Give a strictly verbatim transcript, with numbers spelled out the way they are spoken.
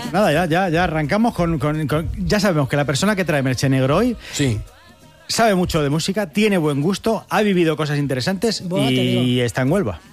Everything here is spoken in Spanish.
Nada, ya, ya, ya arrancamos con, con, con... Ya sabemos que la persona que trae merche negro hoy... Sí. Sabe mucho de música, tiene buen gusto, ha vivido cosas interesantes Buah, te y digo. está en Huelva.